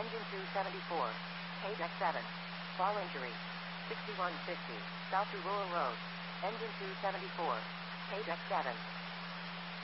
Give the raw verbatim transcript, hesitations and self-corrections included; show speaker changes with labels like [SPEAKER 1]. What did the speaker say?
[SPEAKER 1] Engine two seventy-four. Page X seven. Fall injury. sixty-one fifty. South to Rural Road. Engine two seventy-four. Page X seven.